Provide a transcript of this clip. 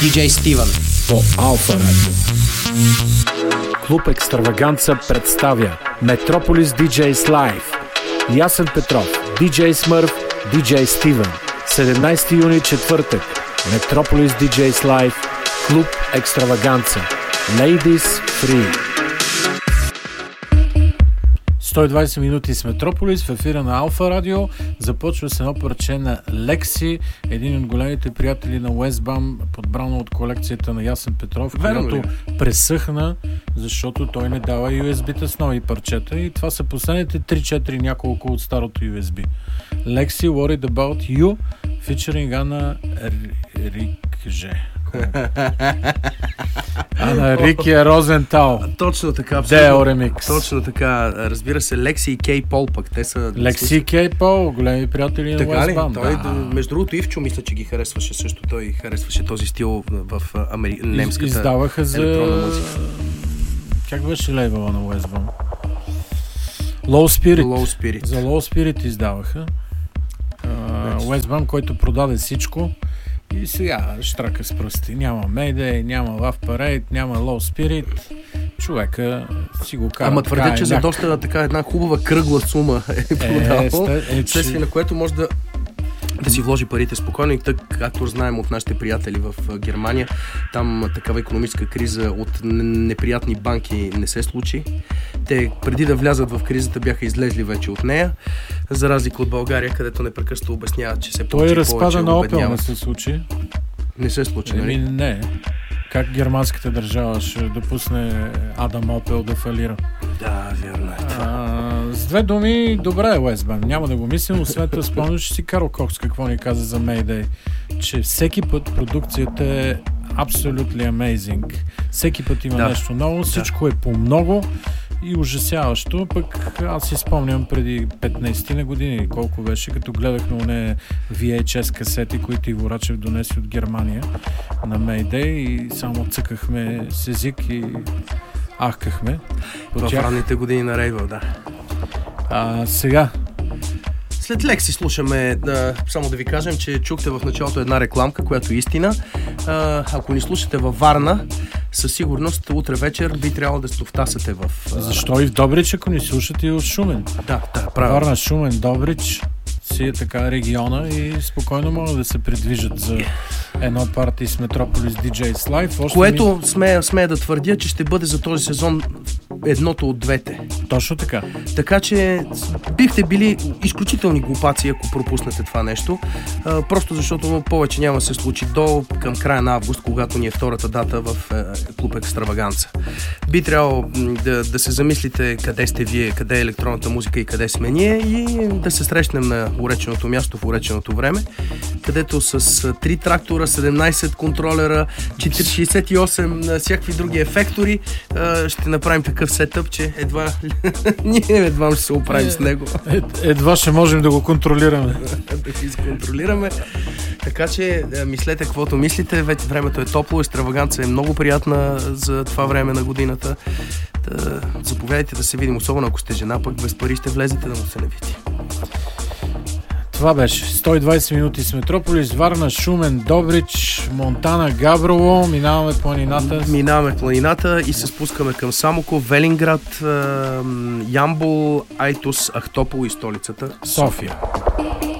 DJ Steven по Алфа Радио. Клуб Екстраваганца представя Метрополис DJs Live. Ясен Петров, DJ Смърв, DJ Steven. 17 юни, четвъртък. Метрополис DJs Live. Клуб Екстраваганца. Ladies Free. 120 минути с Метрополис в ефира на Алфа Радио. Започва с едно парче на Лекси, един от големите приятели на Уестбам, подбрано от колекцията на Ясен Петров, която пресъхна, защото той не дава USB-та с нови парчета и това са последните 3-4 няколко от старото USB. Лекси, Worried About You, фичеринг Ана Рикже. Ана Рикия Розентал. Точно така, абсолютно. Ремикс. Точно така. Разбира се, Лекси и Кей Пол пък. Те са... Лекси и Кей Пол, големи приятели на Уестбам. Той, между другото, Ивчо мисля, че ги харесваше също. Той харесваше този стил в немската издаваха електронна музика. Как беше лейбъла на Уестбам? Low Spirit. За Low Spirit издаваха. Уестбам, който продаде всичко. И сега штрака с пръсти. Няма Mayday, няма Love Parade, няма Low Spirit. Човека си го кара. Ама твърдят, че за доста така една хубава кръгла сума е продавал. Следствие на което може да си вложи парите спокойно и така, както знаем от нашите приятели в Германия, там такава икономическа криза от неприятни банки не се случи. Те преди да влязат в кризата бяха излезли вече от нея, за разлика от България, където непрекъснато обясняват, че се получи повече. Той разпада на Опел не се случи. Не се случи, нали? Не. Как германската държава ще допусне Адам Опел да фалира? Да, вярно е това. С две думи, добре е Уестбам. Няма да го мислим, освен това спомняш си Карл Кокс какво ни каза за Mayday, че всеки път продукцията е absolutely amazing. Всеки път има нещо ново, всичко е по много и ужасяващо. Пък аз си спомням преди 15 години, колко беше, като гледахме оне VHS касети, които Иво Рачев донеси от Германия на Mayday и само цъкахме с език и ахкахме. В ранните години на рейва, да. Сега след Лекси слушаме, само да ви кажем, че чухте в началото една рекламка, която е истина. Ако ни слушате във Варна, със сигурност утре вечер би трябвало да стовтасате в... Защо и в Добрич, ако ни слушате и в Шумен? Да, правилно. Варна, Шумен, Добрич си е така региона и спокойно могат да се придвижат за едно парти с Метрополис DJs Live. Което смея да твърдя, че ще бъде за този сезон едното от двете. Точно така. Така че бихте били изключителни глупаци, ако пропуснете това нещо. Просто защото повече няма да се случи до към края на август, когато ни е втората дата в клуб Екстраваганца. Би трябвало да се замислите къде сте вие, къде е електронната музика и къде сме ние и да се срещнем на уреченото място в уреченото време, където с 3 трактора, 17 контролера, 68 всякакви други ефектори ще направим такъв сетъп, че едва ще се оправим с него. Едва ще можем да го контролираме. Да го изконтролираме. Така че мислете каквото мислите, вече времето е топло, Екстраваганца е много приятна за това време на годината. Заповядайте да се видим, особено ако сте жена, пък без пари ще влезете да му се не види. Това беше 120 минути с Метрополис, Варна, Шумен, Добрич, Монтана, Габрово. Минаваме планината и се спускаме към Самоков, Велинград, Ямбол, Айтос, Ахтопол и столицата София.